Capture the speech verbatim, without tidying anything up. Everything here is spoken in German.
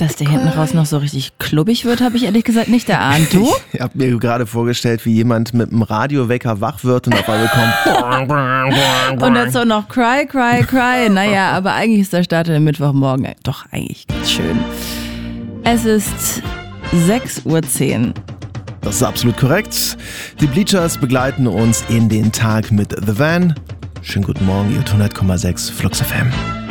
Dass der hinten raus noch so richtig klubbig wird, habe ich ehrlich gesagt nicht erahnt. Du? Ich habe mir gerade vorgestellt, wie jemand mit einem Radiowecker wach wird und auf einmal kommt. Und dazu noch Cry, Cry, Cry. Naja, aber eigentlich ist der Start am Mittwochmorgen doch eigentlich ganz schön. Es ist sechs Uhr zehn. Das ist absolut korrekt. Die Bleachers begleiten uns in den Tag mit The Van. Schönen guten Morgen, ihr hundert Komma sechs Flux F M.